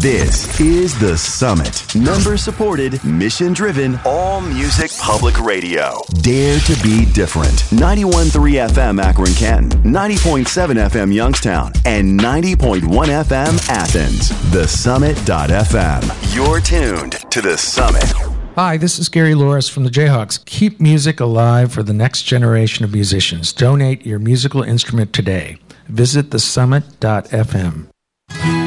This is The Summit. Member-supported, mission-driven, all-music public radio. Dare to be different. 91.3 FM Akron Canton, 90.7 FM Youngstown, and 90.1 FM Athens. TheSummit.fm. You're tuned to The Summit. Hi, this is Gary Loris from the Jayhawks. Keep music alive for the next generation of musicians. Donate your musical instrument today. Visit thesummit.fm.